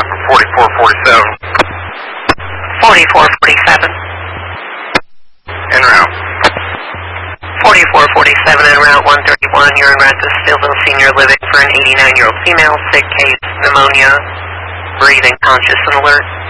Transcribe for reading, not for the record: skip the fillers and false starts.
map for 4447. 4447. En route. 4447 en route 131. You're en route to Stillville Senior Living for an 89-year-old female, sick case, pneumonia, breathing, conscious and alert.